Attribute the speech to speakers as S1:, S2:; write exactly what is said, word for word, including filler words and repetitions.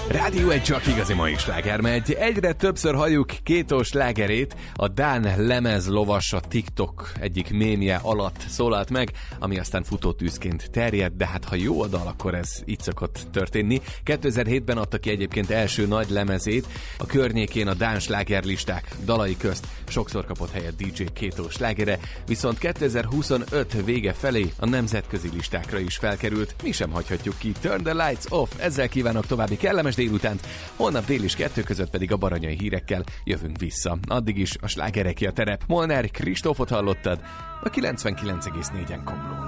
S1: Rádió egy csak igazi mai sláger megy. Egyre többször halljuk Kétó slágerét, a dán lemez lovas a TikTok egyik mémje alatt szólalt meg, ami aztán futótűzként terjed, de hát ha jó a dal, akkor ez így szokott történni. kétezer-hétben adta ki egyébként első nagy lemezét, a környékén a dán slágerlisták dalai közt sokszor kapott helyet dé dzsé Kétó slágere, viszont kétezer-huszonöt vége felé a nemzetközi listákra is felkerült. Mi sem hagyhatjuk ki. Turn the lights off, ezzel kívánok további kellemes délutánt, holnap dél és kettő között pedig a baranyai hírekkel jövünk vissza. Addig is a slágereké a terep. Molnár Kristófot hallottad a kilencvenkilenc egész négyen Komlón.